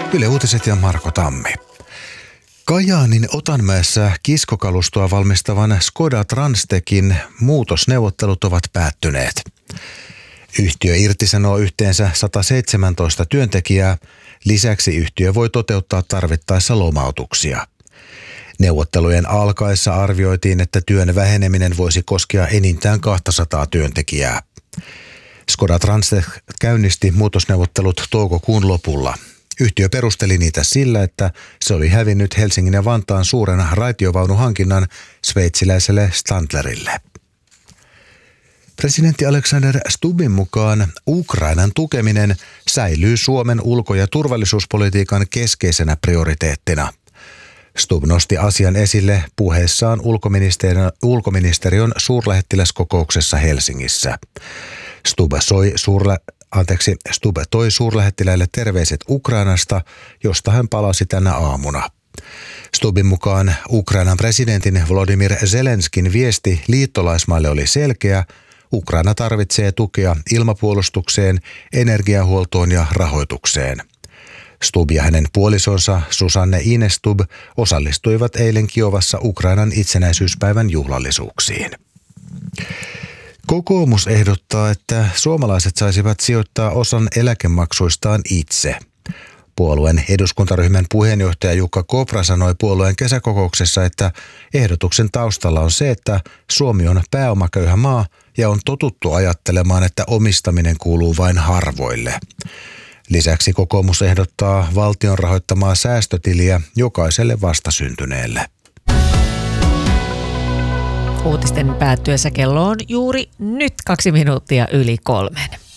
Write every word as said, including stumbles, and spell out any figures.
Yle Uutiset ja Marko Tammi. Kajaanin Otanmäessä kiskokalustoa valmistavan Skoda Transtechin muutosneuvottelut ovat päättyneet. Yhtiö irtisanoo yhteensä sata seitsemäntoista työntekijää. Lisäksi yhtiö voi toteuttaa tarvittaessa lomautuksia. Neuvottelujen alkaessa arvioitiin, että työn väheneminen voisi koskea enintään kaksisataa työntekijää. Skoda Transtech käynnisti muutosneuvottelut toukokuun lopulla. Yhtiö perusteli niitä sillä, että se oli hävinnyt Helsingin ja Vantaan suuren raitiovaunuhankinnan sveitsiläiselle Stadlerille. Presidentti Alexander Stubbin mukaan Ukrainan tukeminen säilyy Suomen ulko- ja turvallisuuspolitiikan keskeisenä prioriteettina. Stubb nosti asian esille puheessaan ulkoministeriön, ulkoministeriön suurlähettiläskokouksessa Helsingissä. Stubb soi suurlä, anteeksi, Stubb toi suurlähettiläille terveiset Ukrainasta, josta hän palasi tänä aamuna. Stubbin mukaan Ukrainan presidentin Volodymyr Zelenskin viesti liittolaismaille oli selkeä. Ukraina tarvitsee tukea ilmapuolustukseen, energiahuoltoon ja rahoitukseen. Stubb ja hänen puolisonsa Susanne Ines Stubb osallistuivat eilen Kiovassa Ukrainan itsenäisyyspäivän juhlallisuuksiin. Kokoomus ehdottaa, että suomalaiset saisivat sijoittaa osan eläkemaksuistaan itse. Puolueen eduskuntaryhmän puheenjohtaja Jukka Kopra sanoi puolueen kesäkokouksessa, että ehdotuksen taustalla on se, että Suomi on pääomaköyhä maa ja on totuttu ajattelemaan, että omistaminen kuuluu vain harvoille. Lisäksi kokoomus ehdottaa valtion rahoittamaa säästötiliä jokaiselle vastasyntyneelle. Uutisten päättyessä kello on juuri nyt kaksi minuuttia yli kolmen.